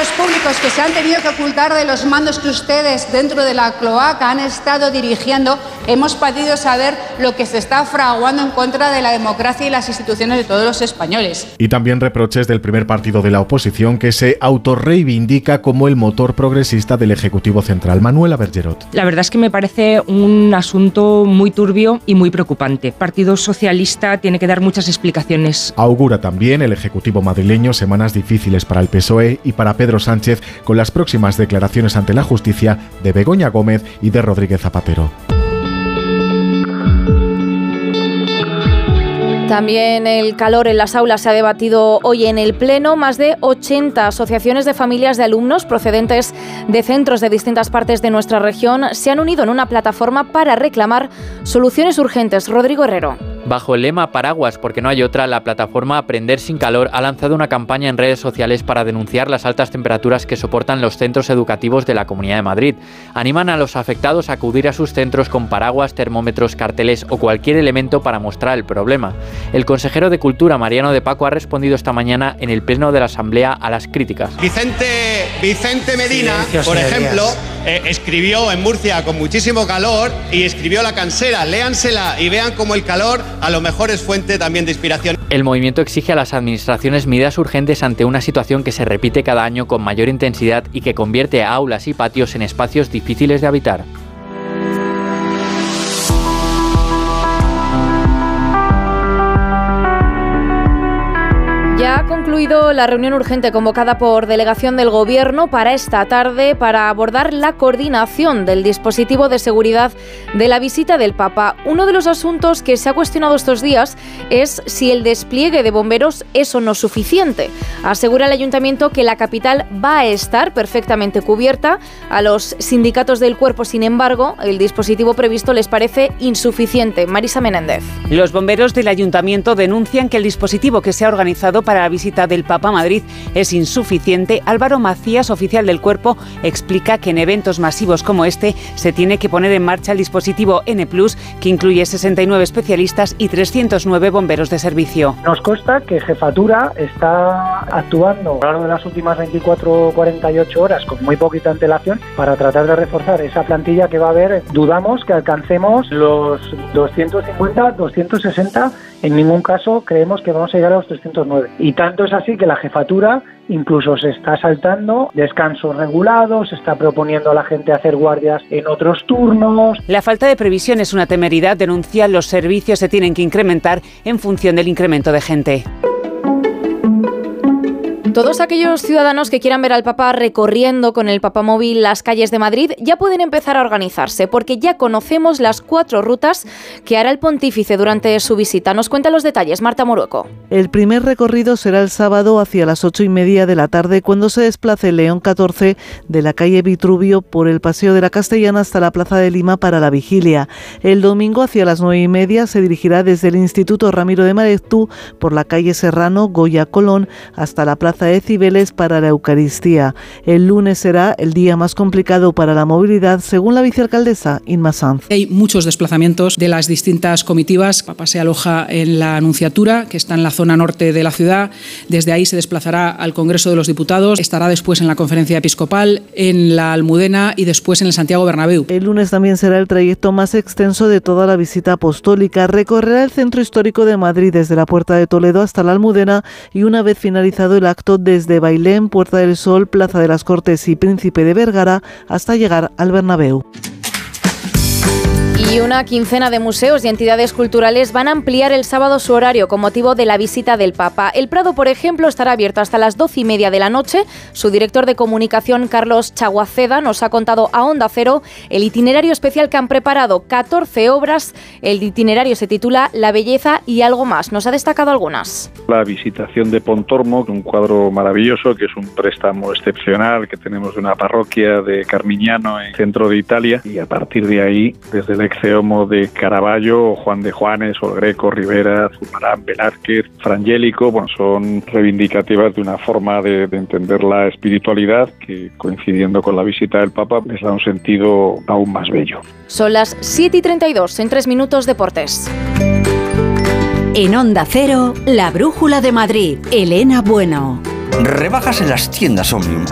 cargos públicos que se han tenido que ocultar de los mandos que ustedes dentro de la cloaca han estado dirigiendo, hemos podido saber lo que se está fraguando en contra de la democracia y las instituciones de todos los españoles. Y también reproches del primer partido de la oposición, que se autorreivindica como el motor progresista del Ejecutivo Central. Manuela Bergerot. La verdad es que me parece un asunto muy turbio y muy preocupante. El Partido Socialista tiene que dar muchas explicaciones. Augura también el Ejecutivo madrileño semanas difíciles para el PSOE y para Pedro Sánchez, con las próximas declaraciones ante la justicia de Begoña Gómez y de Rodríguez Zapatero. También el calor en las aulas se ha debatido hoy en el Pleno. Más de 80 asociaciones de familias de alumnos procedentes de centros de distintas partes de nuestra región se han unido en una plataforma para reclamar soluciones urgentes. Rodrigo Herrero. Bajo el lema Paraguas porque no hay otra, la plataforma Aprender sin Calor ha lanzado una campaña en redes sociales para denunciar las altas temperaturas que soportan los centros educativos de la Comunidad de Madrid. Animan a los afectados a acudir a sus centros con paraguas, termómetros, carteles o cualquier elemento para mostrar el problema. El consejero de Cultura, Mariano de Paco, ha respondido esta mañana en el Pleno de la Asamblea a las críticas. Vicente Medina, por ejemplo, escribió en Murcia con muchísimo calor y escribió La Cansera. Léansela y vean cómo el calor a lo mejor es fuente también de inspiración. El movimiento exige a las administraciones medidas urgentes ante una situación que se repite cada año con mayor intensidad y que convierte a aulas y patios en espacios difíciles de habitar. Ya ha concluido la reunión urgente convocada por delegación del Gobierno para esta tarde para abordar la coordinación del dispositivo de seguridad de la visita del Papa. Uno de los asuntos que se ha cuestionado estos días es si el despliegue de bomberos es o no suficiente. Asegura el Ayuntamiento que la capital va a estar perfectamente cubierta. A los sindicatos del cuerpo, sin embargo, el dispositivo previsto les parece insuficiente. Marisa Menéndez. Los bomberos del Ayuntamiento denuncian que el dispositivo que se ha organizado para la visita del Papa a Madrid es insuficiente. Álvaro Macías, oficial del cuerpo, explica que en eventos masivos como este se tiene que poner en marcha el dispositivo N+, que incluye 69 especialistas y 309 bomberos de servicio. Nos consta que Jefatura está actuando a lo largo de las últimas 24 o 48 horas con muy poquita antelación para tratar de reforzar esa plantilla que va a haber. Dudamos que alcancemos los 250, 260. En ningún caso creemos que vamos a llegar a los 309. Y tanto es así que la Jefatura incluso se está saltando descansos regulados, se está proponiendo a la gente hacer guardias en otros turnos. La falta de previsión es una temeridad, denuncia. Los servicios se tienen que incrementar en función del incremento de gente. Todos aquellos ciudadanos que quieran ver al Papa recorriendo con el Papamóvil las calles de Madrid ya pueden empezar a organizarse, porque ya conocemos las 4 rutas que hará el pontífice durante su visita. Nos cuenta los detalles Marta Morueco. El primer recorrido será el sábado hacia las 8:30 de la tarde, cuando se desplace León XIV de la calle Vitruvio por el Paseo de la Castellana hasta la Plaza de Lima para la vigilia. El domingo hacia las 9:30 se dirigirá desde el Instituto Ramiro de Maeztu por la calle Serrano, Goya Colón, hasta la Plaza de Cibeles para la Eucaristía. El lunes será el día más complicado para la movilidad, según la vicealcaldesa Inma Sanz. Hay muchos desplazamientos de las distintas comitivas. El Papa se aloja en la Anunciatura, que está en la zona norte de la ciudad. Desde ahí se desplazará al Congreso de los Diputados. Estará después en la Conferencia Episcopal, en la Almudena y después en el Santiago Bernabéu. El lunes también será el trayecto más extenso de toda la visita apostólica. Recorrerá el centro histórico de Madrid desde la Puerta de Toledo hasta la Almudena y una vez finalizado el acto desde Bailén, Puerta del Sol, Plaza de las Cortes y Príncipe de Vergara hasta llegar al Bernabéu. Y una quincena de museos y entidades culturales van a ampliar el sábado su horario con motivo de la visita del Papa. El Prado, por ejemplo, estará abierto hasta las 12:30 de la noche. Su director de comunicación, Carlos Chaguaceda, nos ha contado a Onda Cero el itinerario especial que han preparado, 14 obras. El itinerario se titula La belleza y algo más. Nos ha destacado algunas. La visitación de Pontormo, un cuadro maravilloso, que es un préstamo excepcional que tenemos de una parroquia de Carmignano, en el centro de Italia, y a partir de ahí, desde el Exeomo de Caravaggio, Juan de Juanes, El Greco, Rivera, Zurbarán, Velázquez, Frangélico, son reivindicativas de una forma de entender la espiritualidad que, coincidiendo con la visita del Papa, les da un sentido aún más bello. Son las 7:32, en 3 minutos deportes. En Onda Cero, la brújula de Madrid, Elena Bueno. Rebajas en las tiendas Omnium.